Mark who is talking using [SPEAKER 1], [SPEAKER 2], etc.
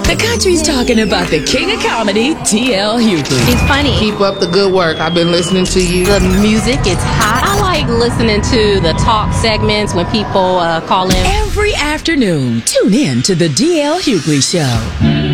[SPEAKER 1] The country's talking about the king of comedy, D.L. Hughley.
[SPEAKER 2] He's funny.
[SPEAKER 3] Keep up the good work. I've been listening to you.
[SPEAKER 2] The music is hot. I like listening to the talk segments when people call in.
[SPEAKER 1] Every afternoon, tune in to the D.L. Hughley Show.